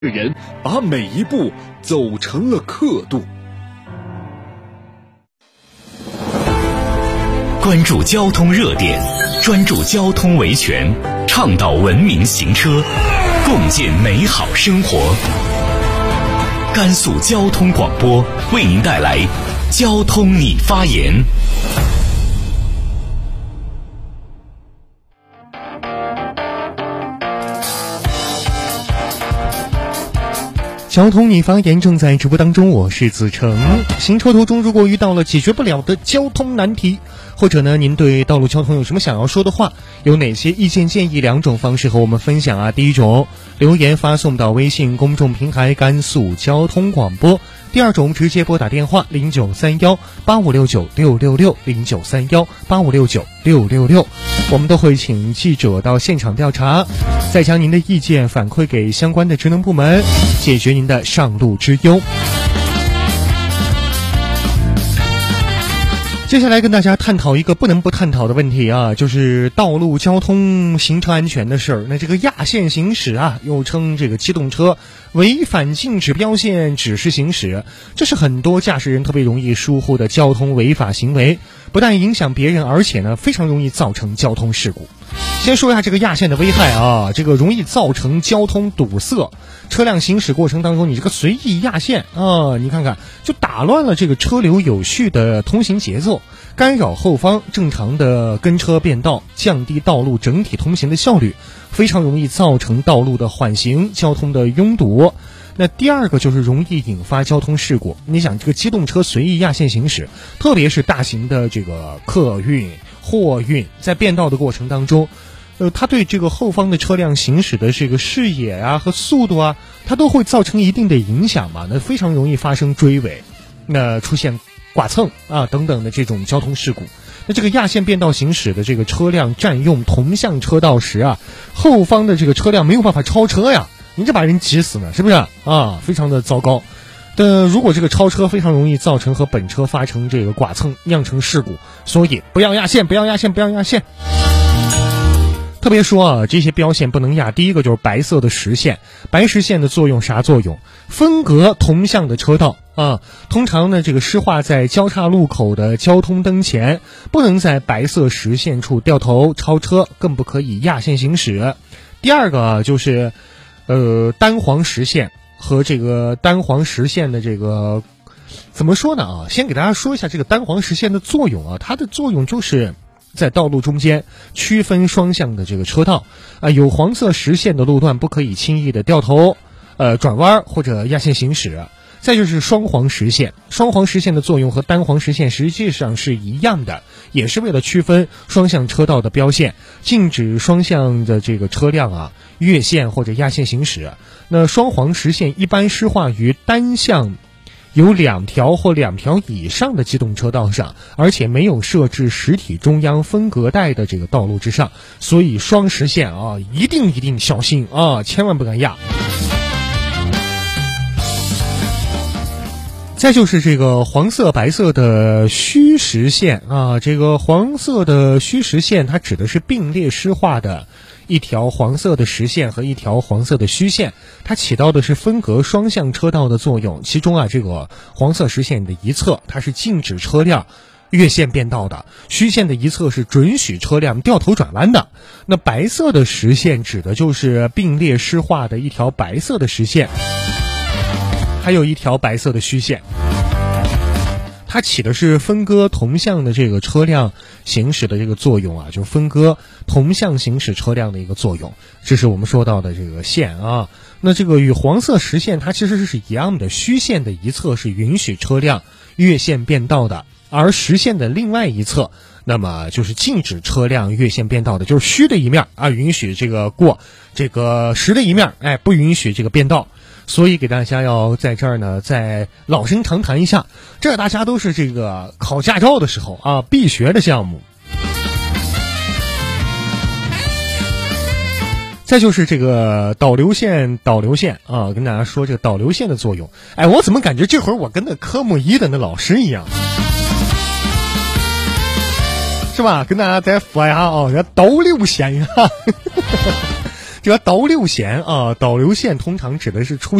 人把每一步走成了刻度。 关注交通热点，专注交通维权，倡导文明行车，共建美好生活。甘肃交通广播为您带来交通你发言。 交通你发言正在直播当中，我是子成。行车途中如果遇到了解决不了的交通难题，或者呢您对道路交通有什么想要说的话，有哪些意见建议，两种方式和我们分享啊。第一种，留言发送到微信公众平台甘肃交通广播；第二种，直接拨打电话0931856966093185696666，我们都会请记者到现场调查，再将您的意见反馈给相关的职能部门，解决您的上路之忧。接下来跟大家探讨一个不能不探讨的问题啊，就是道路交通行车安全的事儿。那这个压线行驶啊，又称这个机动车违反禁止标线指示行驶，这是很多驾驶人特别容易疏忽的交通违法行为，不但影响别人，而且呢非常容易造成交通事故。先说一下这个压线的危害啊，这个容易造成交通堵塞，车辆行驶过程当中你这个随意压线啊，你看看就打乱了这个车流有序的通行节奏，干扰后方正常的跟车变道，降低道路整体通行的效率，非常容易造成道路的缓行，交通的拥堵。那第二个就是容易引发交通事故。你想这个机动车随意压线行驶，特别是大型的这个客运、货运，在变道的过程当中，它对这个后方的车辆行驶的这个视野啊和速度啊，它都会造成一定的影响嘛，那非常容易发生追尾，那出现剐蹭啊等等的这种交通事故。那这个压线变道行驶的这个车辆占用同向车道时啊，后方的这个车辆没有办法超车呀，你这把人挤死呢，是不是啊？非常的糟糕。如果这个超车非常容易造成和本车发生这个剐蹭，酿成事故，所以不要压线，不要压线，不要压线。特别说啊，这些标线不能压。第一个就是白色的实线，白实线的作用啥作用？分隔同向的车道啊。通常呢，这个施画在交叉路口的交通灯前，不能在白色实线处掉头超车，更不可以压线行驶。第二个啊，就是单黄实线和这个单黄实线的这个怎么说呢啊？先给大家说一下这个单黄实线的作用啊，它的作用就是在道路中间区分双向的这个车道啊，有黄色实线的路段不可以轻易的掉头、转弯或者压线行驶。再就是双黄实线，双黄实线的作用和单黄实线实际上是一样的，也是为了区分双向车道的标线，禁止双向的这个车辆啊越线或者压线行驶。那双黄实线一般施画于单向有2条或2条以上的机动车道上，而且没有设置实体中央分隔带的这个道路之上，所以双实线啊一定小心啊，千万不敢压。再就是这个黄色白色的虚实线啊，这个黄色的虚实线它指的是并列施画的一条黄色的实线和一条黄色的虚线，它起到的是分隔双向车道的作用。其中啊，这个黄色实线的一侧它是禁止车辆越线变道的，虚线的一侧是准许车辆掉头转弯的。那白色的实线指的就是并列施画的一条白色的实线，还有一条白色的虚线，它起的是分割同向的这个车辆行驶的这个作用啊，就分割同向行驶车辆的一个作用。这是我们说到的这个线啊。那这个与黄色实线它其实是一样的，虚线的一侧是允许车辆越线变道的，而实线的另外一侧那么就是禁止车辆越线变道的，就是虚的一面啊允许这个过，这个实的一面不允许这个变道。所以给大家要在这儿呢再老生常谈一下，这大家都是这个考驾照的时候啊必学的项目。再就是这个导流线啊，跟大家说这个导流线的作用。我怎么感觉这会儿我跟那科目1的那老师一样，是吧？跟大家再说一下啊，这导流线这个导流线啊，导流线通常指的是出